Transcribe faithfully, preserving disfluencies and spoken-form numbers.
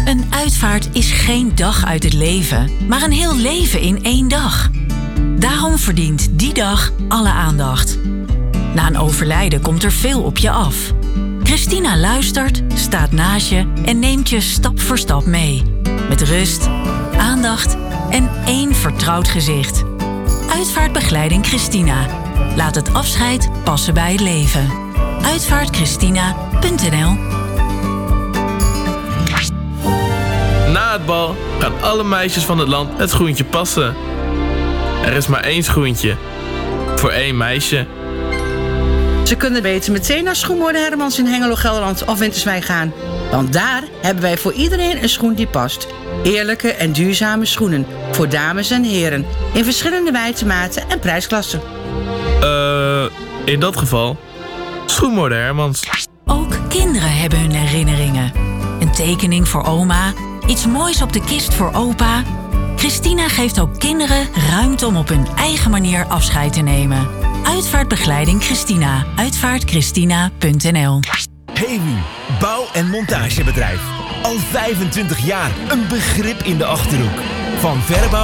Een uitvaart is geen dag uit het leven, maar een heel leven in één dag. Daarom verdient die dag alle aandacht. Na een overlijden komt er veel op je af. Christina luistert, staat naast je en neemt je stap voor stap mee. Met rust, aandacht en één vertrouwd gezicht. Uitvaartbegeleiding Christina. Laat het afscheid passen bij het leven. uitvaart christina punt n l. Na het bal gaan alle meisjes van het land het schoentje passen. Er is maar één schoentje. Voor één meisje. Ze kunnen beter meteen naar Schoenmoorden Hermans in Hengelo, Gelderland of Winterswijk gaan. Want daar hebben wij voor iedereen een schoen die past. Eerlijke en duurzame schoenen. Voor dames en heren. In verschillende wijte en prijsklassen. Eh, uh, in dat geval... Schoenmoorden Hermans. Ook kinderen hebben hun herinneringen. Een tekening voor oma. Iets moois op de kist voor opa. Christina geeft ook kinderen ruimte om op hun eigen manier afscheid te nemen. Uitvaartbegeleiding Christina. uitvaart christina punt n l. Hewu, bouw- en montagebedrijf. Al vijfentwintig jaar een begrip in de Achterhoek. Van verbouw